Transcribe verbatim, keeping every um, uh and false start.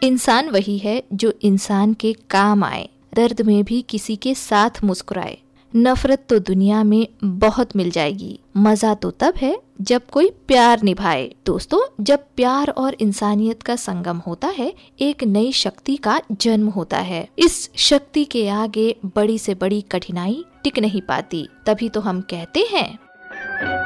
इंसान वही है जो इंसान के काम आए, दर्द में भी किसी के साथ मुस्कुराए। नफरत तो दुनिया में बहुत मिल जाएगी, मजा तो तब है जब कोई प्यार निभाए। दोस्तों, जब प्यार और इंसानियत का संगम होता है, एक नई शक्ति का जन्म होता है। इस शक्ति के आगे बड़ी से बड़ी कठिनाई टिक नहीं पाती। तभी तो हम कहते हैं